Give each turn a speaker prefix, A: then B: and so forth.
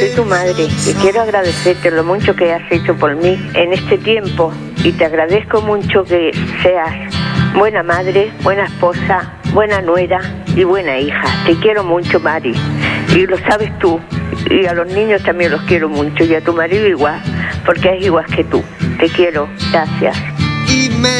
A: soy tu madre y quiero agradecerte lo mucho que has hecho por mí en este tiempo y te agradezco mucho que seas buena madre, buena esposa, buena nuera y buena hija. Te quiero mucho, Mari, y lo sabes tú, y a los niños también los quiero mucho y a tu marido igual, porque es igual que tú. Te quiero, gracias.